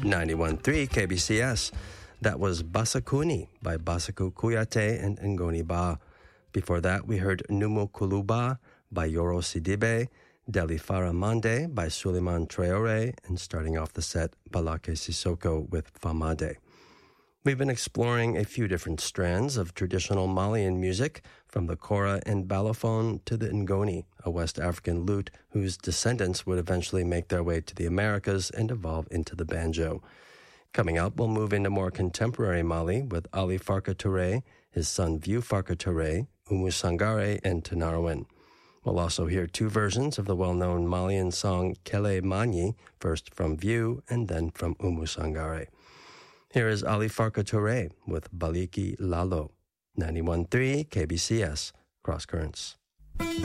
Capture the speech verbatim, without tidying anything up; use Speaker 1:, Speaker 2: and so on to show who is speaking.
Speaker 1: ninety-one point three K B C S. That was Basakuni by Basaku Kuyate and Ngoni Ba. Before that, we heard Numu Kuluba by Yoro Sidibe, Deli Faramande by Suleiman Traore, and starting off the set, Balake Sissoko with Famade. We've been exploring a few different strands of traditional Malian music, from the kora and balafon to the ngoni, a West African lute whose descendants would eventually make their way to the Americas and evolve into the banjo. Coming up, we'll move into more contemporary Mali with Ali Farka Touré, his son Vieux Farka Touré, Oumou Sangare, and Tanarawin. We'll also hear two versions of the well-known Malian song Kele Mani, first from Vieux and then from Oumou Sangare. Here is Ali Farka Touré with Baliki Lalo, ninety-one point three K B C S, Cross Currents.